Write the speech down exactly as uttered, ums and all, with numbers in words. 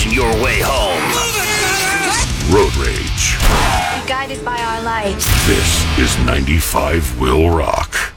racing your way home. Road Rage. Guided by our light. This is ninety-five Will Rock.